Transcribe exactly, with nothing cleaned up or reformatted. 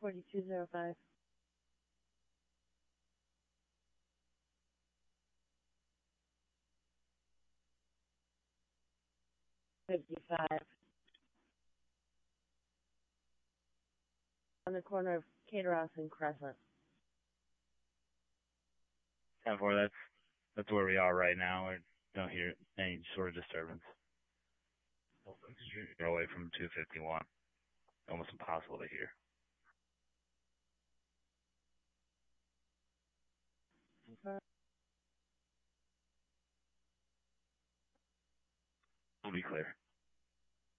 forty-two oh five. fifty-five. On the corner of Cateros and Crescent. ten four, that's, that's where we are right now. We don't hear any sort of disturbance. You're away from two fifty-one. Almost impossible to hear. We'll be clear.